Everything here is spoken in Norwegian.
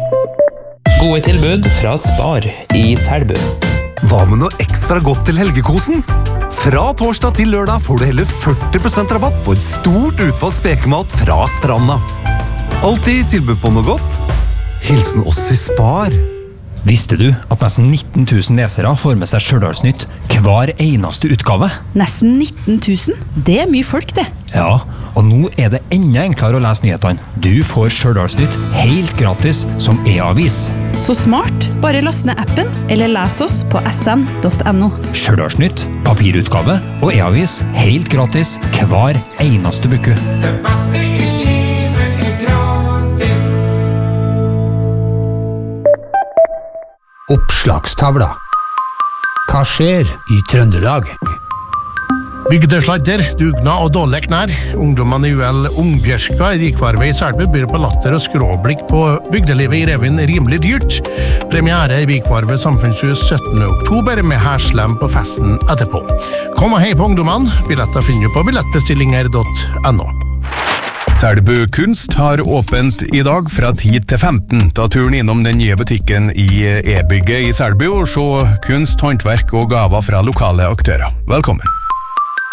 Gode tilbud fra Spar i Selbu. Hva med noe ekstra godt til helgekosen? Fra torsdag til lørdag får du hele 40% rabatt på et stort utvalg spekemat fra Stranda. Alltid tilbud på noe godt. Hilsen oss i Spar. Visste du at nesten 19 000 lesere får med seg Stjørdalsnytt hver eneste utgave? Nesten 19 000? Det er mye folk, det. Ja, og nå er det enda enklere å lese nyhetene. Du får Stjørdalsnytt helt gratis som e-avis. Så smart. Bare last ned appen, eller les oss på sn.no. Stjørdalsnytt, papirutgave og e-avis helt gratis hver eneste uke. Det beste i livet er gratis. Oppslagstavla. Hva skjer i Trøndelag? Bygdesladder, dugnad og dårlig knær. Ungdommene i UL Ungbjørska i Rikvarve i Selbu byr på latter og skråblikk på bygdelivet i Revin rimelig dyrt. Premiere i Rikvarve samfunnshus 17. oktober med herslem på festen etterpå. Kom og hei på ungdommene. Billetter finner du på billettbestillinger.no. Selbu Kunst har åpent i dag fra 10 til 15. Ta turen innom den nye butikken i E-bygget i Selbu og se kunst, håndverk og gaver fra lokale aktører. Velkommen!